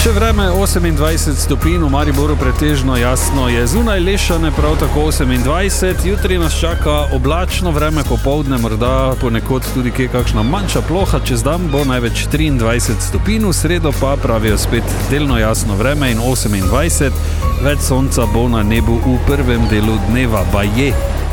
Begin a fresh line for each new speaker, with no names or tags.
Še vreme 28 stopinj, v Mariboru pretežno jasno je, zunaj Lešane prav tako 28, jutri nas čaka oblačno vreme, popoldne morda ponekod tudi kakšna manjša ploha, čez dan bo največ 23 stopinj, v sredo pa pravijo spet delno jasno vreme in 28, več sonca bo na nebu v prvem delu dneva, baje.